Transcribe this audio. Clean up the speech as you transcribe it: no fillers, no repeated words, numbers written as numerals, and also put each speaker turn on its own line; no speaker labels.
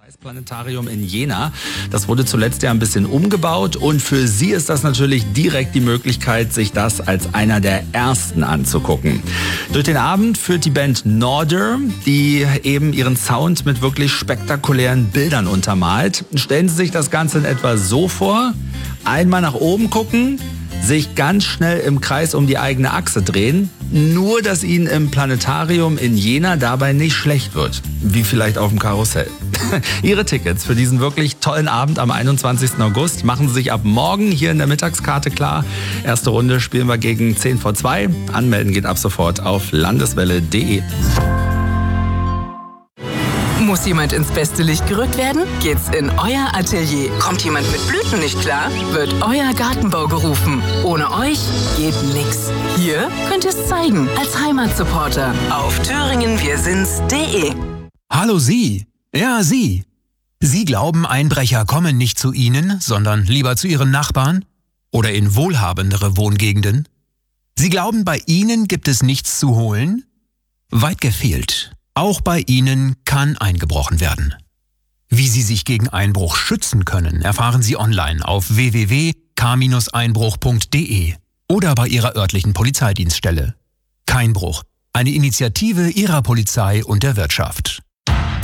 Planetarium in Jena. Das wurde zuletzt ja ein bisschen umgebaut und für Sie ist das natürlich direkt die Möglichkeit, sich das als einer der ersten anzugucken. Durch den Abend führt die Band Norder, die eben ihren Sound mit wirklich spektakulären Bildern untermalt. Stellen Sie sich das Ganze in etwa so vor: einmal nach oben gucken, sich ganz schnell im Kreis um die eigene Achse drehen, nur dass Ihnen im Planetarium in Jena dabei nicht schlecht wird. Wie vielleicht auf dem Karussell. Ihre Tickets für diesen wirklich tollen Abend am 21. August machen Sie sich ab morgen hier in der Mittagskarte klar. Erste Runde spielen wir gegen 10 vor 2. Anmelden geht ab sofort auf landeswelle.de.
Muss jemand ins beste Licht gerückt werden? Geht's in euer Atelier. Kommt jemand mit Blüten nicht klar? Wird euer Gartenbau gerufen. Ohne euch geht nix. Hier könnt ihr es zeigen als Heimatsupporter auf thüringenwirsinds.de.
Hallo Sie. Ja, Sie. Sie glauben, Einbrecher kommen nicht zu Ihnen, sondern lieber zu Ihren Nachbarn? Oder in wohlhabendere Wohngegenden? Sie glauben, bei Ihnen gibt es nichts zu holen? Weit gefehlt. Auch bei Ihnen kann eingebrochen werden. Wie Sie sich gegen Einbruch schützen können, erfahren Sie online auf www.k-einbruch.de oder bei Ihrer örtlichen Polizeidienststelle. Keinbruch, eine Initiative Ihrer Polizei und der Wirtschaft.